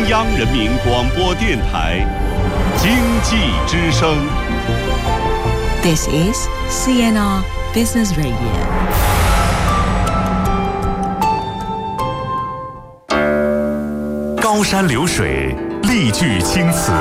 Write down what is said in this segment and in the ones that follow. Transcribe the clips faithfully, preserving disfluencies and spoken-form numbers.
央人民广播电台经济之声。 This is C N R Business Radio。 高山流水，丽句青词，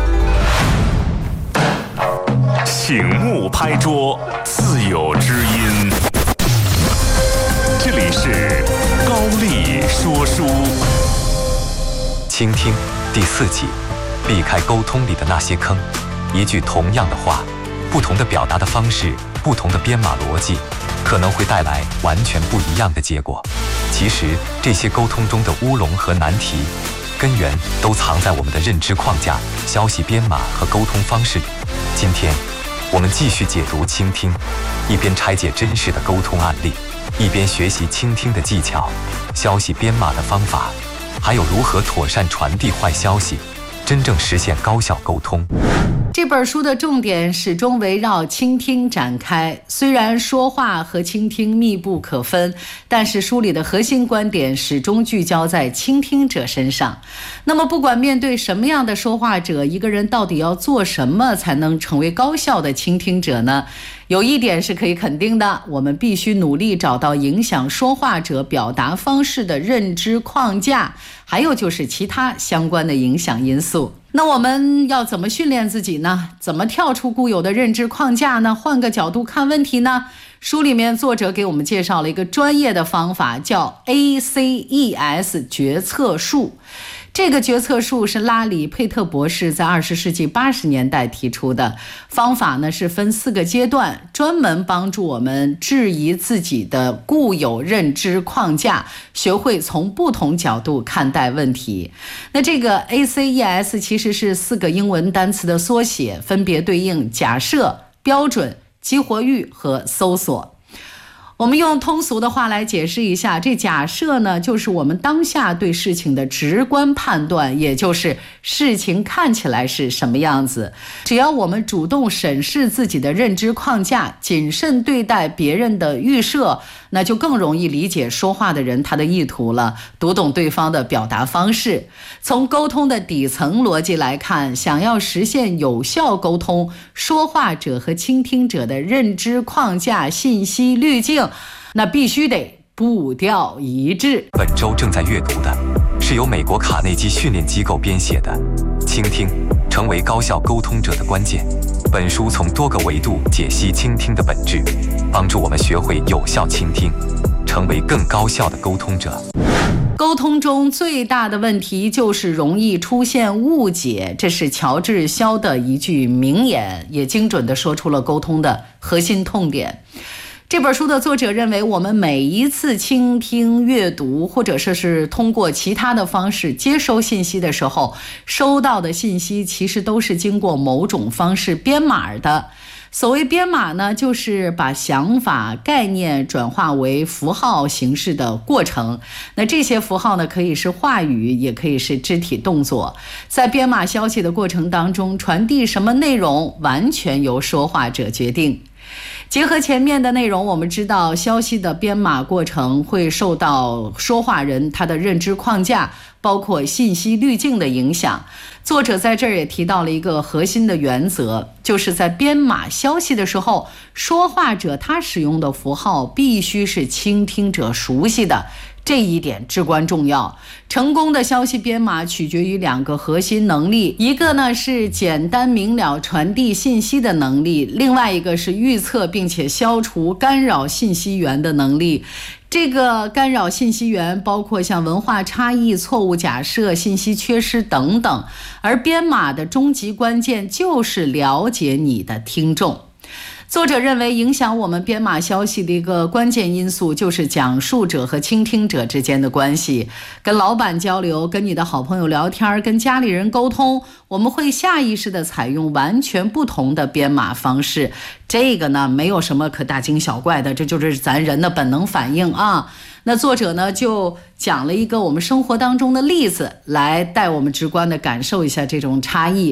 醒目拍桌，自有知音。这里是高丽说书。 倾听第四集，避开沟通里的那些坑。一句同样的话，不同的表达的方式，不同的编码逻辑，可能会带来完全不一样的结果。其实这些沟通中的乌龙和难题，根源都藏在我们的认知框架、消息编码和沟通方式里。今天我们继续解读倾听，一边拆解真实的沟通案例，一边学习倾听的技巧、消息编码的方法，还有如何妥善传递坏消息，真正实现高效沟通。 这本书的重点始终围绕倾听展开，虽然说话和倾听密不可分，但是书里的核心观点始终聚焦在倾听者身上。那么不管面对什么样的说话者，一个人到底要做什么才能成为高效的倾听者呢？有一点是可以肯定的，我们必须努力找到影响说话者表达方式的认知框架，还有就是其他相关的影响因素。那我们要怎么训练自己呢？怎么跳出固有的认知框架呢？换个角度看问题呢？书里面作者给我们介绍了一个专业的方法，叫 A C E S 决策术。这个决策术是拉里·佩特博士在二十世纪八十年代提出的方法呢，是分四个阶段，专门帮助我们质疑自己的固有认知框架，学会从不同角度看待问题。那这个 A C E S 其实是四个英文单词的缩写，分别对应假设、标准、激活域和搜索。我们用通俗的话来解释一下，这假设呢，就是我们当下对事情的直观判断，也就是事情看起来是什么样子。只要我们主动审视自己的认知框架，谨慎对待别人的预设，那就更容易理解说话的人他的意图了，读懂对方的表达方式。从沟通的底层逻辑来看，想要实现有效沟通，说话者和倾听者的认知框架、信息滤镜，那必须得步调一致。 本周正在阅读的是由美国卡内基训练机构编写的《倾听：成为高效沟通者的关键》。本书从多个维度解析倾听的本质，帮助我们学会有效倾听，成为更高效的沟通者。 沟通中最大的问题就是容易出现误解，这是乔治·肖的一句名言，也精准地说出了沟通的核心痛点。这本书的作者认为，我们每一次倾听、阅读，或者说是通过其他的方式接收信息的时候，收到的信息其实都是经过某种方式编码的。所谓编码呢，就是把想法、概念转化为符号形式的过程。那这些符号呢，可以是话语，也可以是肢体动作。在编码消息的过程当中，传递什么内容，完全由说话者决定。结合前面的内容，我们知道消息的编码过程会受到说话人他的认知框架，包括信息滤镜的影响。作者在这儿也提到了一个核心的原则，就是在编码消息的时候，说话者他使用的符号必须是倾听者熟悉的，这一点至关重要。成功的消息编码取决于两个核心能力，一个呢是简单明了传递信息的能力，另外一个是预测并且消除干扰信息源的能力。这个干扰信息源包括像文化差异、错误假设、信息缺失等等，而编码的终极关键就是了解你的听众。作者认为，影响我们编码消息的一个关键因素就是讲述者和倾听者之间的关系。跟老板交流，跟你的好朋友聊天，跟家里人沟通，我们会下意识地采用完全不同的编码方式。这个呢，没有什么可大惊小怪的，这就是咱人的本能反应啊。那作者呢，就讲了一个我们生活当中的例子，来带我们直观地感受一下这种差异。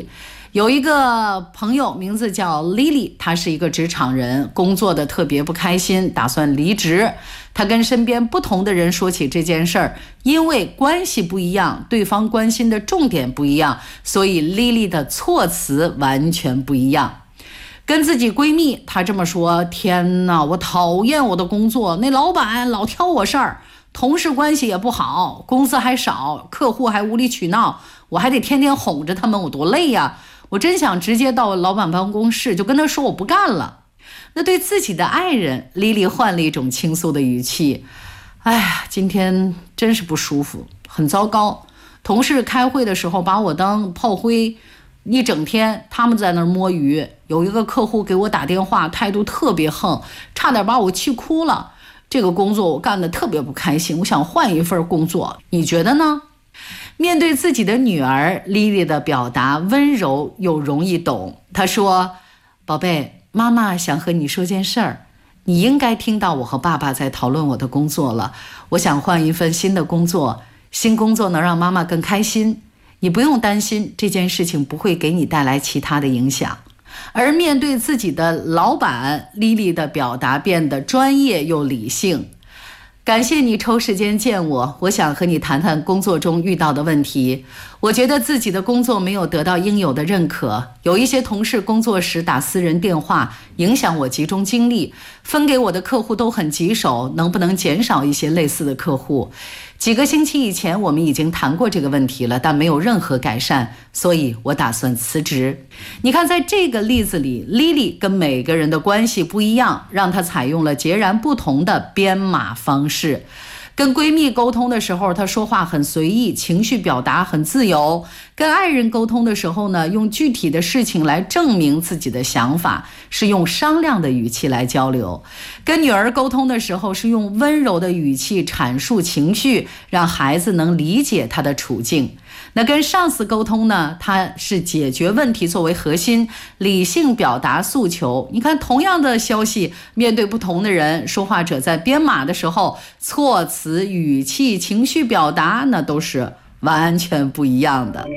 有一个朋友名字叫 Lily， 她是一个职场人，工作的特别不开心，打算离职。她跟身边不同的人说起这件事儿，因为关系不一样，对方关心的重点不一样，所以 Lily 的措辞完全不一样。跟自己闺蜜她这么说：天哪，我讨厌我的工作，那老板老挑我事儿，同事关系也不好，工资还少，客户还无理取闹，我还得天天哄着他们，我多累呀！我真想直接到老板办公室就跟他说我不干了。那对自己的爱人，莉莉换了一种倾诉的语气：哎呀，今天真是不舒服，很糟糕。同事开会的时候把我当炮灰，一整天他们在那儿摸鱼。有一个客户给我打电话，态度特别横，差点把我气哭了。这个工作我干得特别不开心，我想换一份工作，你觉得呢？面对自己的女儿，莉莉的表达温柔又容易懂。她说：宝贝，妈妈想和你说件事儿，你应该听到我和爸爸在讨论我的工作了，我想换一份新的工作，新工作能让妈妈更开心，你不用担心，这件事情不会给你带来其他的影响。而面对自己的老板，莉莉的表达变得专业又理性。感谢你抽时间见我，我想和你谈谈工作中遇到的问题。我觉得自己的工作没有得到应有的认可，有一些同事工作时打私人电话，影响我集中精力，分给我的客户都很棘手，能不能减少一些类似的客户？几个星期以前我们已经谈过这个问题了，但没有任何改善，所以我打算辞职。你看，在这个例子里， Lily 跟每个人的关系不一样，让她采用了截然不同的编码方式。跟闺蜜沟通的时候，她说话很随意，情绪表达很自由。跟爱人沟通的时候呢，用具体的事情来证明自己的想法，是用商量的语气来交流。跟女儿沟通的时候，是用温柔的语气阐述情绪，让孩子能理解她的处境。那跟上司沟通呢，他是解决问题作为核心，理性表达诉求。你看，同样的消息，面对不同的人，说话者在编码的时候，措辞、语气、情绪表达，那都是完全不一样的。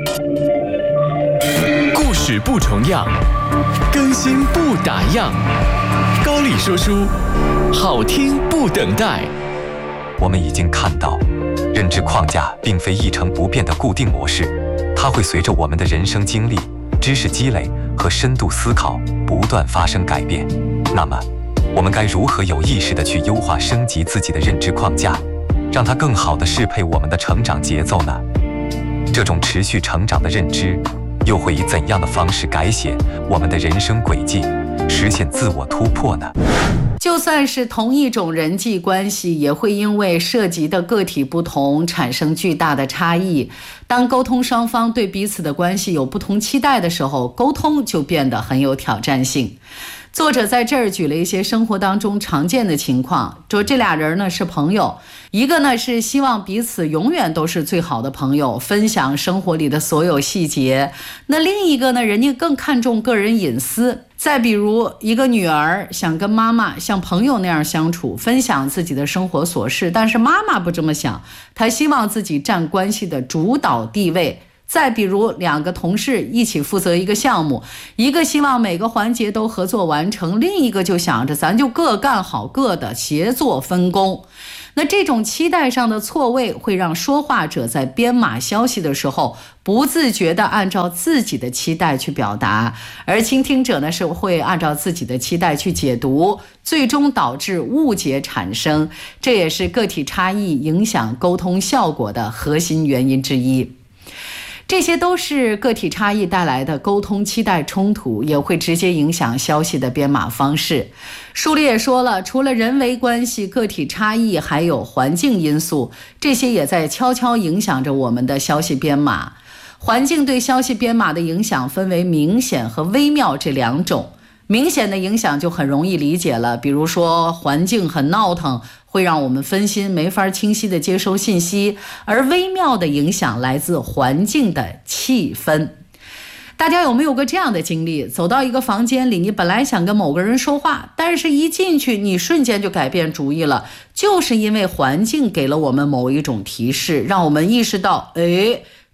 故事不重样，更新不打烊。高丽说书，好听不等待。 我们已经看到，认知框架并非一成不变的固定模式，它会随着我们的人生经历、知识积累和深度思考不断发生改变。那么，我们该如何有意识地去优化升级自己的认知框架，让它更好地适配我们的成长节奏呢？这种持续成长的认知，又会以怎样的方式改写我们的人生轨迹，实现自我突破呢？ 就算是同一种人际关系，也会因为涉及的个体不同，产生巨大的差异。当沟通双方对彼此的关系有不同期待的时候，沟通就变得很有挑战性。作者在这儿举了一些生活当中常见的情况，说这俩人呢是朋友，一个呢是希望彼此永远都是最好的朋友，分享生活里的所有细节，那另一个呢，人家更看重个人隐私。再比如，一个女儿想跟妈妈像朋友那样相处，分享自己的生活琐事，但是妈妈不这么想，她希望自己占关系的主导地位。再比如，两个同事一起负责一个项目，一个希望每个环节都合作完成，另一个就想着咱就各干好各的，协作分工。那这种期待上的错位，会让说话者在编码消息的时候，不自觉地按照自己的期待去表达，而倾听者呢是会按照自己的期待去解读，最终导致误解产生。这也是个体差异影响沟通效果的核心原因之一。这些都是个体差异带来的沟通期待冲突，也会直接影响消息的编码方式。书里也说了，除了人为关系、个体差异，还有环境因素，这些也在悄悄影响着我们的消息编码。环境对消息编码的影响分为明显和微妙这两种。明显的影响就很容易理解了，比如说环境很闹腾，会让我们分心，没法清晰地接收信息，而微妙的影响来自环境的气氛。大家有没有过这样的经历？走到一个房间里，你本来想跟某个人说话，但是一进去你瞬间就改变主意了，就是因为环境给了我们某一种提示，让我们意识到，诶，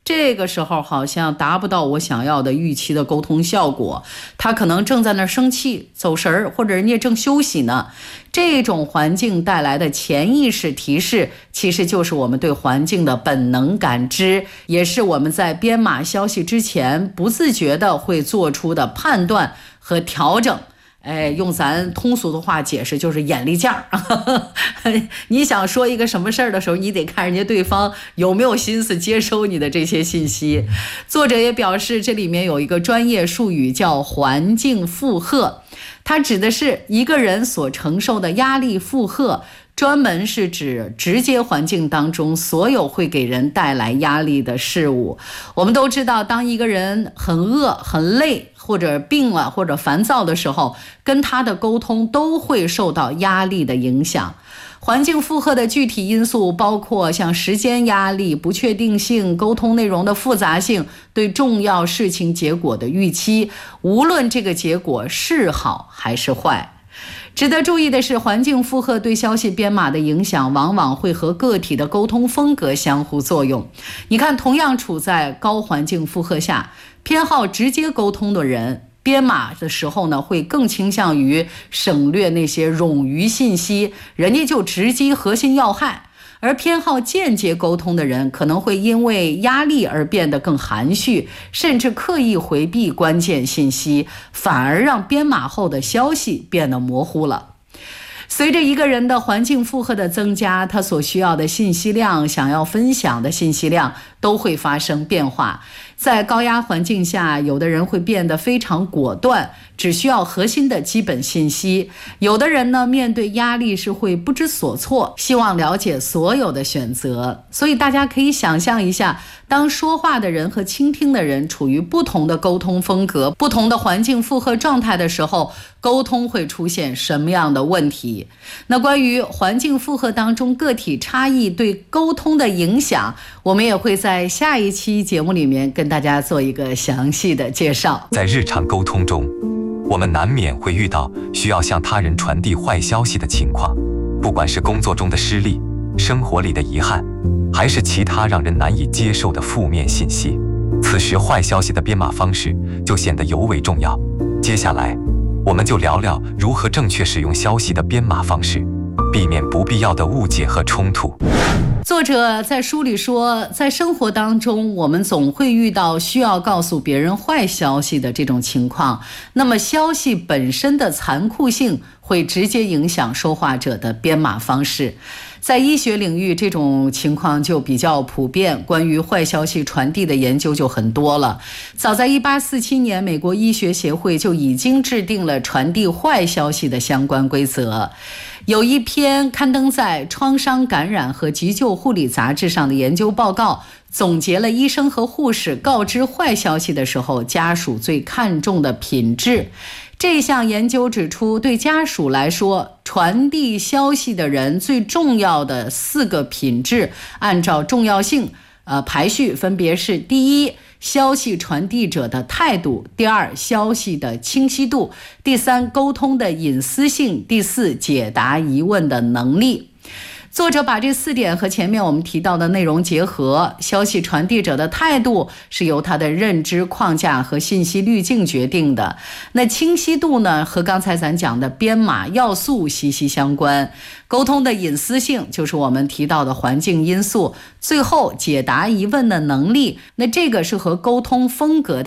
这个时候好像达不到我想要的预期的沟通效果，他可能正在那儿生气走神儿，或者人家正休息呢。这种环境带来的潜意识提示，其实就是我们对环境的本能感知，也是我们在编码消息之前不自觉的会做出的判断和调整。哎，用咱通俗的话解释就是眼力劲儿。你想说一个什么事儿的时候，你得看人家对方有没有心思接收你的这些信息。作者也表示，这里面有一个专业术语叫环境负荷，它指的是一个人所承受的压力负荷，专门是指直接环境当中所有会给人带来压力的事物。我们都知道，当一个人很饿、很累，或者病了，或者烦躁的时候，跟他的沟通都会受到压力的影响。环境负荷的具体因素包括像时间压力、不确定性、沟通内容的复杂性、对重要事情结果的预期，无论这个结果是好还是坏。值得注意的是，环境负荷对消息编码的影响往往会和个体的沟通风格相互作用。你看，同样处在高环境负荷下，偏好直接沟通的人，编码的时候呢，会更倾向于省略那些冗余信息，人家就直击核心要害。而偏好间接沟通的人，可能会因为压力而变得更含蓄，甚至刻意回避关键信息，反而让编码后的消息变得模糊了。随着一个人的环境负荷的增加，他所需要的信息量、想要分享的信息量都会发生变化。在高压环境下，有的人会变得非常果断，只需要核心的基本信息；有的人呢，面对压力是会不知所措，希望了解所有的选择。所以大家可以想象一下，当说话的人和倾听的人处于不同的沟通风格、不同的环境负荷状态的时候，沟通会出现什么样的问题？那关于环境负荷当中个体差异对沟通的影响，我们也会在下一期节目里面跟大家做一个详细的介绍。 在日常沟通中，我们难免会遇到需要向他人传递坏消息的情况，不管是工作中的失利、生活里的遗憾，还是其他让人难以接受的负面信息，此时坏消息的编码方式就显得尤为重要。接下来我们就聊聊如何正确使用消息的编码方式，避免不必要的误解和冲突。 作者在书里说，在生活当中，我们总会遇到需要告诉别人坏消息的这种情况，那么消息本身的残酷性会直接影响说话者的编码方式。在医学领域，这种情况就比较普遍，关于坏消息传递的研究就很多了。早在一八四七年，美国医学协会就已经制定了传递坏消息的相关规则。有一篇刊登在《创伤感染和急救护理杂志》上的研究报告，总结了医生和护士告知坏消息的时候，家属最看重的品质。这项研究指出，对家属来说，传递消息的人最重要的四个品质，按照重要性呃排序，分别是：第一，消息传递者的态度；第二，消息的清晰度；第三，沟通的隐私性；第四，解答疑问的能力。作者把这四点和前面我们提到的内容结合，消息传递者的态度是由他的认知框架和信息滤镜决定的。那清晰度呢，和刚才咱讲的编码要素息息相关。沟通的隐私性就是我们提到的环境因素。最后，解答疑问的能力，那这个是和沟通风格的